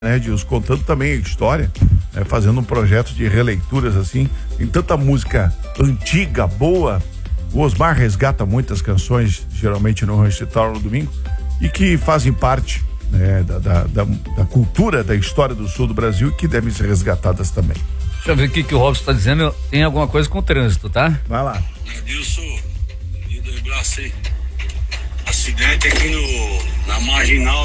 né, Edilson, contando também a história, né, fazendo um projeto de releituras assim, tem tanta música antiga, boa. O Osmar resgata muitas canções, geralmente no recital no domingo, e que fazem parte, né, da cultura, da história do sul do Brasil e que devem ser resgatadas também. Deixa eu ver o que o Robson está dizendo. Tem alguma coisa com o trânsito, tá? Vai lá. Edilson, e dois braços aí. Acidente aqui na marginal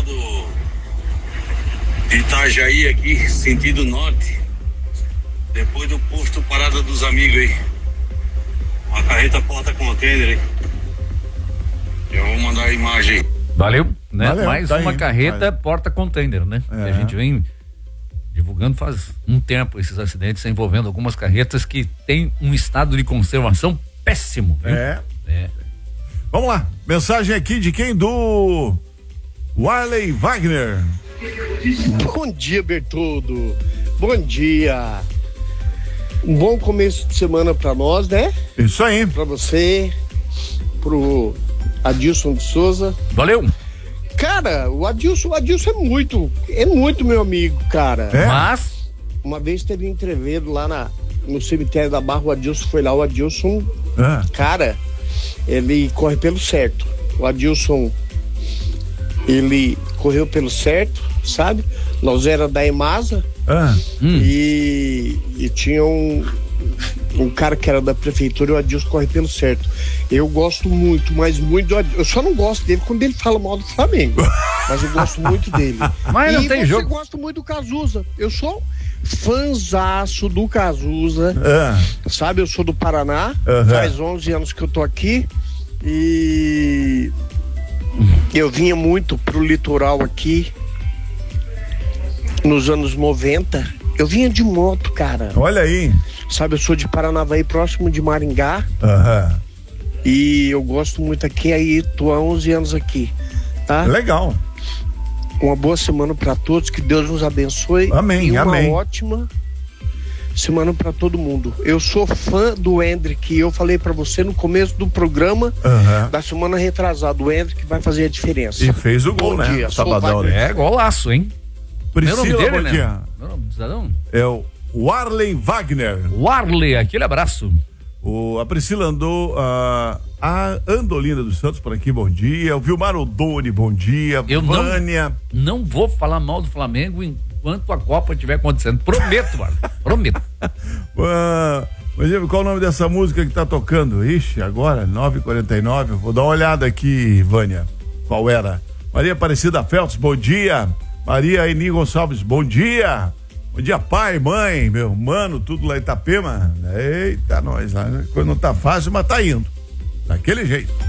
de Itajaí aqui, sentido norte. Depois do posto Parada dos Amigos aí. Uma carreta porta-container aí. Eu vou mandar a imagem aí. Valeu, né? Valeu, Mais tá uma aí, carreta porta-container, né? É. A gente vem divulgando faz um tempo esses acidentes envolvendo algumas carretas que têm um estado de conservação péssimo, viu? É. Vamos lá, mensagem aqui de quem? Do Warley Wagner. Bom dia, Bertoldo. Bom dia. Um bom começo de semana pra nós, né? Isso aí. Pra você, pro Adilson de Souza. Valeu. Cara, o Adilson é muito meu amigo, cara. É? Mas Uma vez teve um entreveiro lá no cemitério da Barra, o Adilson foi lá, o Adilson, cara, ele corre pelo certo. O Adilson, ele correu pelo certo, sabe? Nós era da EMASA e tinha um cara que era da prefeitura e o Adilson corre pelo certo. Eu gosto muito, mas muito do Adilson. Eu só não gosto dele quando ele fala mal do Flamengo, mas eu gosto muito dele. Mas não tem jogo. Eu gosto muito do Cazuza. Eu sou fãzaço do Cazuza, sabe? Eu sou do Paraná, faz 11 anos que eu tô aqui e eu vinha muito pro litoral aqui nos anos 90. Eu vinha de moto, cara. Olha aí. Sabe, eu sou de Paranavaí, próximo de Maringá. E eu gosto muito aqui, aí tô há 11 anos aqui, tá? Legal. Uma boa semana pra todos, que Deus nos abençoe. Amém, e uma amém. ótima semana pra todo mundo. Eu sou fã do Hendrick, eu falei pra você no começo do programa da semana retrasada, o Hendrick vai fazer a diferença. E fez o gol, Bom né? dia, Sabadão, sou né? é golaço, hein? Meu nome Priscila, dele, bom né? dia. Meu nome do cidadão? É o Warley Wagner. Warley, aquele abraço. A Priscila andou, a Andolina dos Santos por aqui, bom dia. O Vilmar Odoni, bom dia. Eu Vânia. não vou falar mal do Flamengo enquanto a Copa estiver acontecendo. Prometo, mano. Prometo. Qual o nome dessa música que tá tocando? Ixi, agora, 9h49. Vou dar uma olhada aqui, Vânia. Qual era? Maria Aparecida Feltz, bom dia. Maria Eni Gonçalves, bom dia. Bom dia, pai, mãe, meu mano, tudo lá em Itapema. Eita, nós lá. Coisa não tá fácil, mas tá indo. Daquele jeito.